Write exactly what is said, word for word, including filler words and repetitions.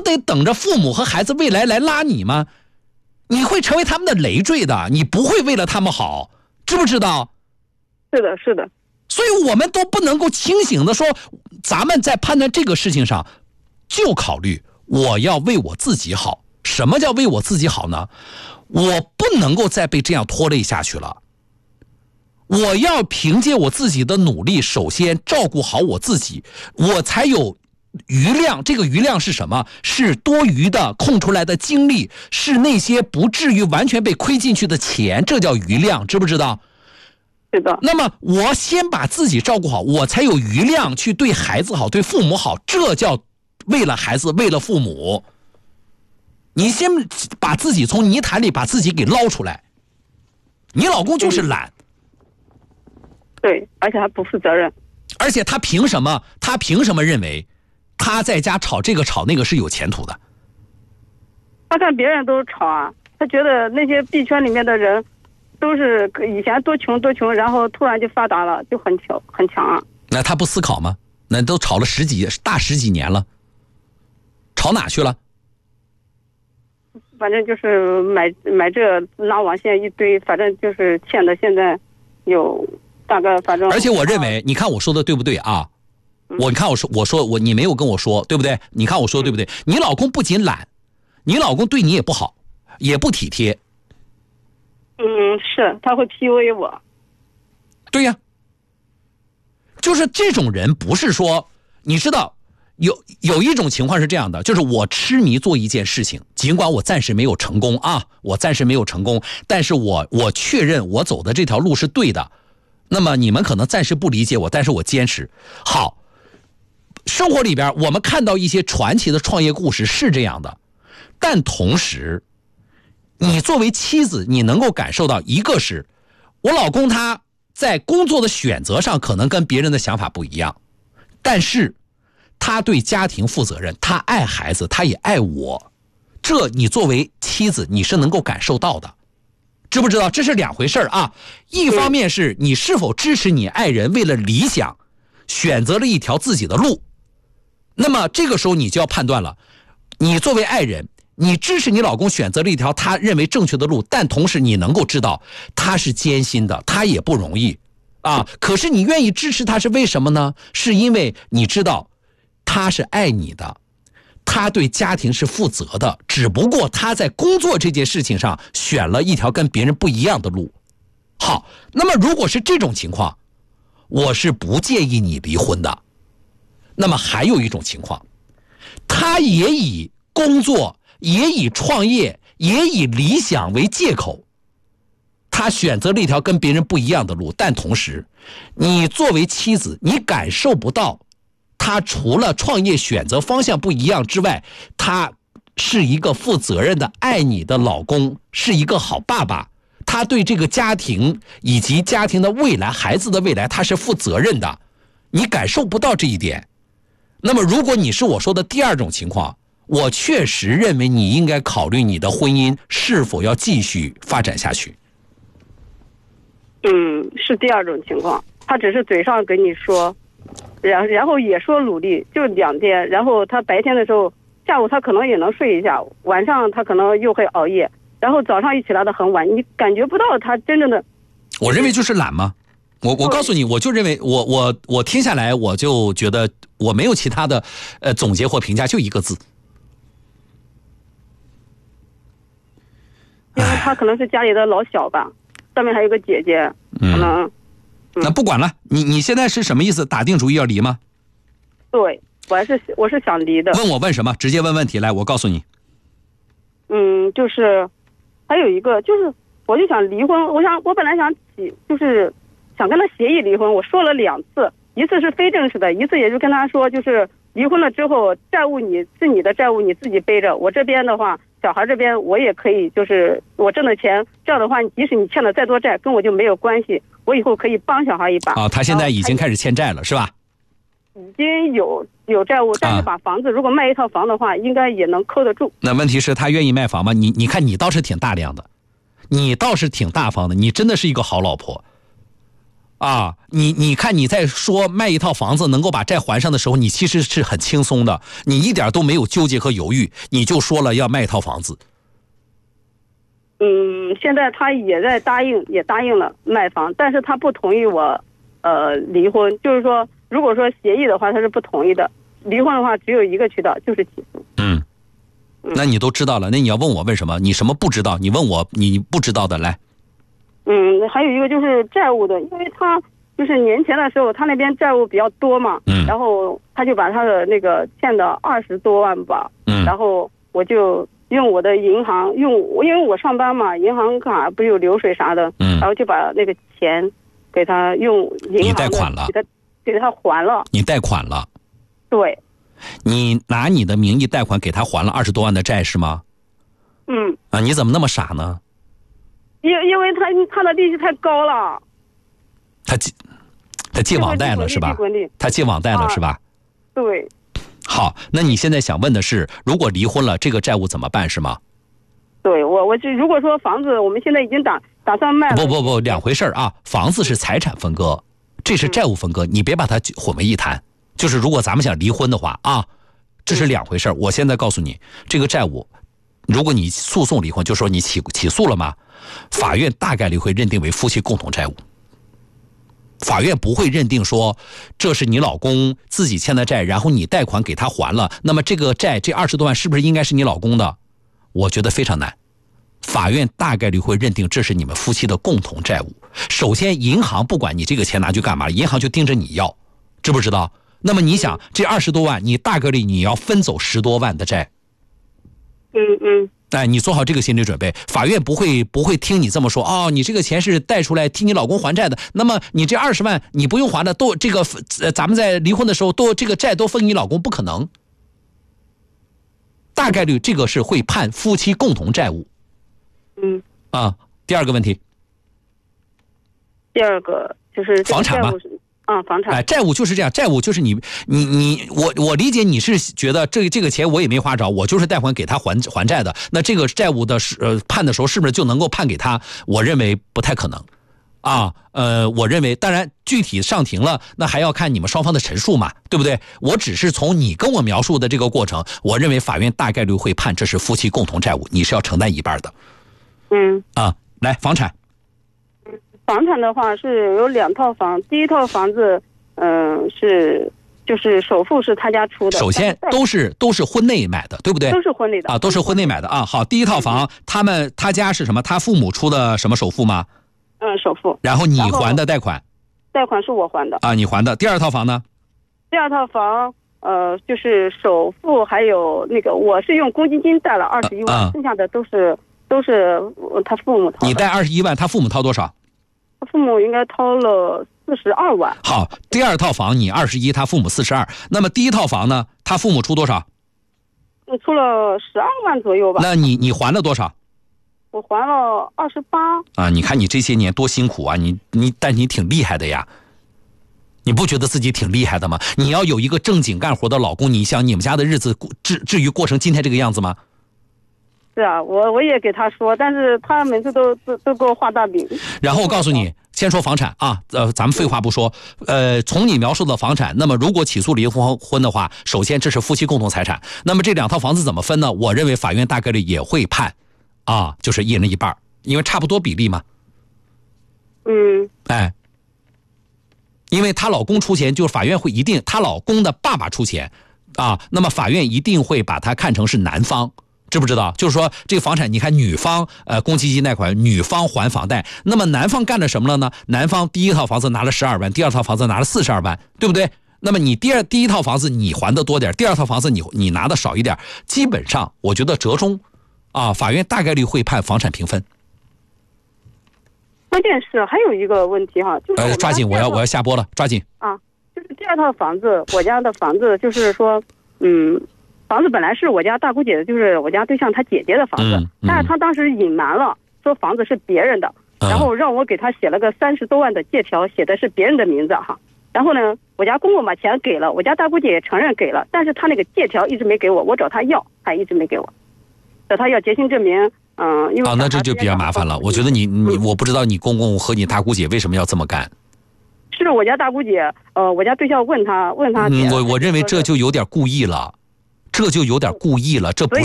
得等着父母和孩子未来来拉你吗？你会成为他们的累赘的，你不会为了他们好，知不知道？ 是的，是的。 所以我们都不能够清醒的说，咱们在判断这个事情上，就考虑我要为我自己好。什么叫为我自己好呢？我不能够再被这样拖累下去了。我要凭借我自己的努力，首先照顾好我自己，我才有余量。这个余量是什么？是多余的空出来的精力，是那些不至于完全被亏进去的钱，这叫余量，知不知道？ 是的。 那么我先把自己照顾好，我才有余量去对孩子好，对父母好，这叫为了孩子，为了父母。你先把自己从泥潭里把自己给捞出来。你老公就是懒。 对，而且还不负责任。 而且他凭什么？他凭什么认为他在家炒这个炒那个是有前途的？ 他看别人都炒啊，他觉得那些币圈里面的人都是以前多穷多穷，然后突然就发达了，就很强很强啊。 那他不思考吗？那都炒了十几大十几年了，炒哪去了？ 反正就是买买这拉网线一堆，反正就是欠的，现在有大概反正。 而且我认为，你看我说的对不对啊？我你看我说我说我你没有跟我说对不对？你看我说对不对？你老公不仅懒，你老公对你也不好，也不体贴。 嗯，是他会 P U A 我。 对呀，就是这种人，不是说你知道。有有一种情况是这样的，就是我痴迷做一件事情，尽管我暂时没有成功啊，我暂时没有成功，但是我我确认我走的这条路是对的。那么你们可能暂时不理解我，但是我坚持。好，生活里边我们看到一些传奇的创业故事是这样的，但同时，你作为妻子，你能够感受到，一个是我老公他在工作的选择上可能跟别人的想法不一样，但是他对家庭负责任，他爱孩子，他也爱我，这你作为妻子你是能够感受到的，知不知道？这是两回事啊。一方面是你是否支持你爱人为了理想选择了一条自己的路，那么这个时候你就要判断了，你作为爱人，你支持你老公选择了一条他认为正确的路，但同时你能够知道他是艰辛的，他也不容易啊。可是你愿意支持他是为什么呢？是因为你知道他是爱你的，他对家庭是负责的，只不过他在工作这件事情上选了一条跟别人不一样的路。好，那么如果是这种情况，我是不建议你离婚的。那么还有一种情况，他也以工作，也以创业，也以理想为借口，他选择了一条跟别人不一样的路，但同时你作为妻子，你感受不到他除了创业选择方向不一样之外，他是一个负责任的爱你的老公，是一个好爸爸，他对这个家庭以及家庭的未来，孩子的未来他是负责任的，你感受不到这一点。那么如果你是我说的第二种情况，我确实认为你应该考虑你的婚姻是否要继续发展下去。 嗯，是第二种情况，他只是嘴上跟你说，然然后也说努力，就两天，然后他白天的时候，下午他可能也能睡一下，晚上他可能又会熬夜，然后早上一起来的很晚，你感觉不到他真正的。 我认为就是懒吗？我我告诉你，我就认为我我我听下来，我就觉得我没有其他的呃总结或评价，就一个字。 因为他可能是家里的老小吧，上面还有个姐姐，可能。嗯嗯、那不管了，你你现在是什么意思？打定主意要离吗？ 对，我还是我是想离的。 问我问什么？直接问问题来，我告诉你。 嗯，就是还有一个，就是我就想离婚，我想我本来想起就是想跟他协议离婚，我说了两次，一次是非正式的，一次也是跟他说，就是离婚了之后债务你是你的债务你自己背着，我这边的话小孩这边我也可以，就是我挣的钱，这样的话即使你欠了再多债跟我就没有关系，我以后可以帮小孩一把。 啊，他现在已经开始欠债了是吧？ 已经有有债务，但是把房子、啊、如果卖一套房的话应该也能扣得住。 那问题是他愿意卖房吗？你你看你倒是挺大量的，你倒是挺大方的，你真的是一个好老婆。 啊，你你看你在说卖一套房子能够把债还上的时候，你其实是很轻松的，你一点都没有纠结和犹豫，你就说了要卖一套房子。 嗯，现在他也在答应，也答应了卖房，但是他不同意我，呃，离婚。就是说，如果说协议的话，他是不同意的。离婚的话，只有一个渠道，就是起诉。 嗯，那你都知道了，那你要问我为什么？你什么不知道？你问我你不知道的来。 嗯，还有一个就是债务的，因为他就是年前的时候，他那边债务比较多嘛， 嗯， 然后他就把他的那个欠的二十多万吧， 嗯， 然后我就用我的银行用，因为我上班嘛，银行卡不是有流水啥的， 嗯， 然后就把那个钱给他用银行你贷款了， 给他给他还了， 你贷款了， 对， 你拿你的名义贷款给他还了二十多万的债是吗？ 嗯， 啊，你怎么那么傻呢？ 因因为他他的利息太高了， 他借他借网贷了是吧？他借网贷了是吧？ 啊，对。 好，那你现在想问的是，如果离婚了，这个债务怎么办是吗？ 对，我我就如果说房子我们现在已经打打算卖了， 不不不，两回事啊！房子是财产分割，这是债务分割，你别把它混为一谈。就是如果咱们想离婚的话啊，这是两回事。我现在告诉你，这个债务，如果你诉讼离婚，就说你起起诉了吗？法院大概率会认定为夫妻共同债务。法院不会认定说这是你老公自己欠的债，然后你贷款给他还了，那么这个债这二十多万是不是应该是你老公的？我觉得非常难。法院大概率会认定这是你们夫妻的共同债务。首先，银行不管你这个钱拿去干嘛，银行就盯着你要，知不知道？那么你想，这二十多万，你大概率你要分走十多万的债。 嗯嗯。 哎，你做好这个心理准备，法院不会不会听你这么说哦，你这个钱是贷出来替你老公还债的，那么你这二十万你不用还的，都这个呃，咱们在离婚的时候都这个债都分给你老公，不可能。大概率这个是会判夫妻共同债务。 嗯。 啊，第二个问题。 第二个就是房产吧。 啊，房产。 哎，债务就是这样，债务就是你你你我我理解你是觉得这这个钱我也没花着，我就是贷款给他还还债的，那这个债务的呃判的时候是不是就能够判给他？我认为不太可能，啊，呃，我认为当然具体上庭了，那还要看你们双方的陈述嘛，对不对？我只是从你跟我描述的这个过程，我认为法院大概率会判这是夫妻共同债务，你是要承担一半的。 嗯。 啊，来房产。 房产的话是有两套房，第一套房子，嗯、呃，是就是首付是他家出的。 首先都是都是婚内买的，对不对？ 都是婚内的啊，都是婚内买的啊。好，第一套房，他们他家是什么？他父母出的什么首付吗？ 嗯，首付。 然后你还的贷款？ 贷款是我还的。 啊，你还的。第二套房呢？ 第二套房，呃，就是首付还有那个，我是用公积金贷了二十一万、啊，剩下的都是都是他父母掏的。 你贷二十一万，他父母掏多少？ 他父母应该掏了四十二万。 好，第二套房你二十一，他父母四十二。那么第一套房呢？他父母出多少？ 我出了十二万左右吧。 那你你还了多少？ 我还了二十八。 啊，你看你这些年多辛苦啊！你你，但你挺厉害的呀。你不觉得自己挺厉害的吗？你要有一个正经干活的老公，你想你们家的日子至至于过成今天这个样子吗？ 是啊，我我也给他说，但是他每次都都都给我画大饼。 然后我告诉你，先说房产啊，呃，咱们废话不说，呃，从你描述的房产，那么如果起诉离婚婚的话，首先这是夫妻共同财产，那么这两套房子怎么分呢？我认为法院大概率也会判，啊，就是一人一半，因为差不多比例嘛。 嗯。 哎，因为她老公出钱，就是法院会一定，她老公的爸爸出钱，啊，那么法院一定会把它看成是男方。知不知道？就是说，这个房产，你看女方呃公积金贷款，女方还房贷，那么男方干了什么了呢？男方第一套房子拿了十二万，第二套房子拿了四十二万，对不对？那么你第二第一套房子你还的多点，第二套房子你你拿的少一点，基本上我觉得折中，啊，法院大概率会判房产平分。 关键是还有一个问题哈，就是呃抓紧，我要我要下播了，抓紧啊，就是第二套房子，我家的房子就是说，嗯。房子本来是我家大姑姐的，就是我家对象他姐姐的房子， 嗯嗯、 但是他当时隐瞒了，说房子是别人的， 嗯、 然后让我给他写了个三十多万的借条，写的是别人的名字哈。然后呢，我家公公把钱给了，我家大姑姐也承认给了，但是他那个借条一直没给我，我找他要，他一直没给我，找他要结清证明，嗯，因为啊，那这就比较麻烦了。我觉得你你我不知道你公公和你大姑姐为什么要这么干。 就是我家大姑姐，呃，我家对象问他问他姐， 嗯，我我认为这就有点故意了，这就有点故意了，这不